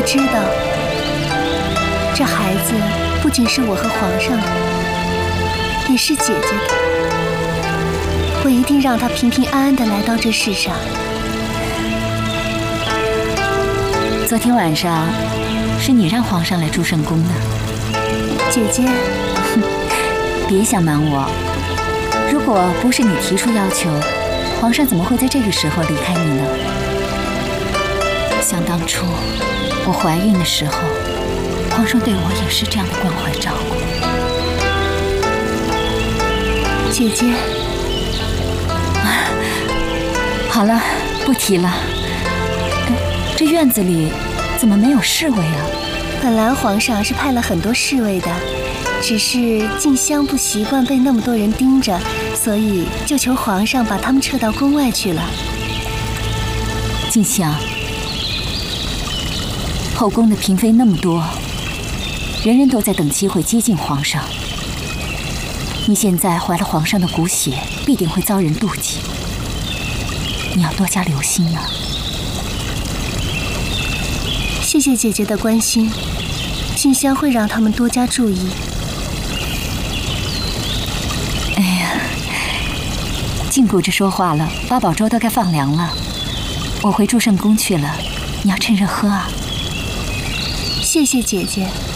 知道，这孩子不仅是我和皇上的，也是姐姐的。我一定让她平平安安的来到这世上。 昨天晚上是你让皇上来祝圣宫的， 姐姐， 别想瞒我。如果不是你提出要求，皇上怎么会在这个时候离开你呢？想当初我怀孕的时候，皇上对我也是这样的关怀照顾。 姐姐， 好了，不提了。这院子里怎么没有侍卫啊？ 本来皇上是派了很多侍卫的，只是静香不习惯被那么多人盯着，所以就求皇上把他们撤到宫外去了。 静香，后宫的嫔妃那么多，人人都在等机会接近皇上。你现在怀了皇上的骨血，必定会遭人妒忌，你要多加留心啊。 谢谢姐姐的关心，静香会让他们多加注意。 哎呀，净顾着说话了，八宝粥都该放凉了。我回祝圣宫去了，你要趁热喝啊。 谢谢姐姐。